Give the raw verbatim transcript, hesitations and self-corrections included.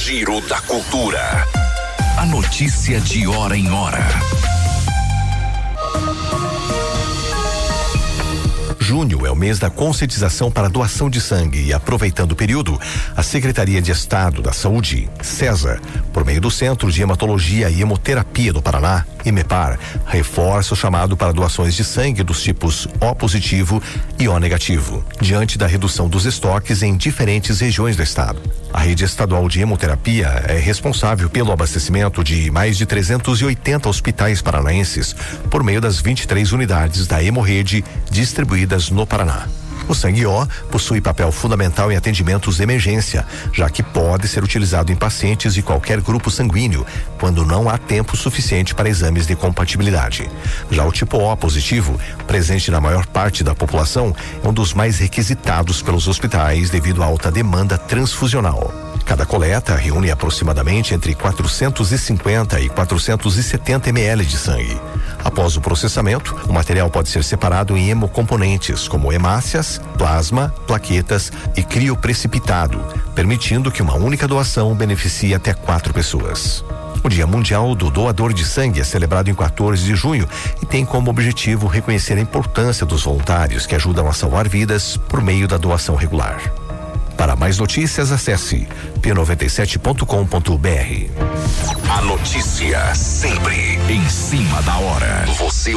Giro da Cultura. A notícia de hora em hora. Junho é o mês da conscientização para a doação de sangue e, aproveitando o período, a Secretaria de Estado da Saúde, CESA, por meio do Centro de Hematologia e Hemoterapia do Paraná, IMEPAR, reforça o chamado para doações de sangue dos tipos O positivo e O negativo, diante da redução dos estoques em diferentes regiões do estado. A rede estadual de hemoterapia é responsável pelo abastecimento de mais de trezentos e oitenta hospitais paranaenses por meio das vinte e três unidades da Hemorrede distribuídas no Paraná. O sangue O possui papel fundamental em atendimentos de emergência, já que pode ser utilizado em pacientes de qualquer grupo sanguíneo, quando não há tempo suficiente para exames de compatibilidade. Já o tipo O positivo, presente na maior parte da população, é um dos mais requisitados pelos hospitais devido à alta demanda transfusional. Cada coleta reúne aproximadamente entre quatrocentos e cinquenta e quatrocentos e setenta mililitros de sangue. Após o processamento, o material pode ser separado em hemocomponentes, como hemácias, plasma, plaquetas e crioprecipitado, permitindo que uma única doação beneficie até quatro pessoas. O Dia Mundial do Doador de Sangue é celebrado em quatorze de junho e tem como objetivo reconhecer a importância dos voluntários que ajudam a salvar vidas por meio da doação regular. Para mais notícias, acesse p noventa e sete ponto com ponto b r. A notícia sempre em cima da hora. Você